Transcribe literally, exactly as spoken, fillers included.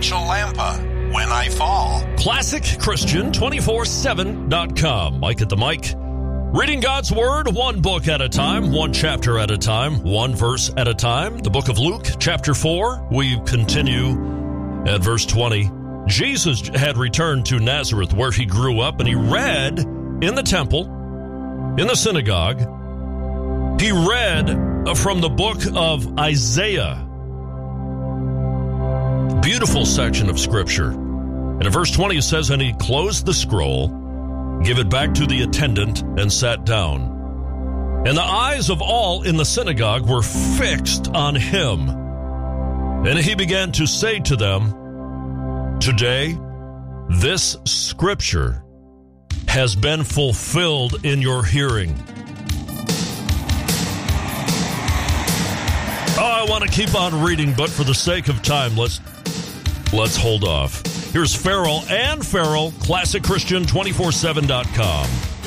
Rachel Lampa, When I Fall. Classic Christian two four seven dot com. Mike at the mic. Reading God's Word, one book at a time, one chapter at a time, one verse at a time. The book of Luke, chapter four. We continue at verse twenty. Jesus had returned to Nazareth, where he grew up, and he read in the temple, in the synagogue. He read from the book of Isaiah. Beautiful section of Scripture. And in verse twenty it says, and he closed the scroll, gave it back to the attendant, and sat down. And the eyes of all in the synagogue were fixed on him. And he began to say to them, today, this Scripture has been fulfilled in your hearing. Oh, I want to keep on reading, but for the sake of time, let's let's hold off. Here's Farrell and Farrell, Classic Christian two four seven dot com.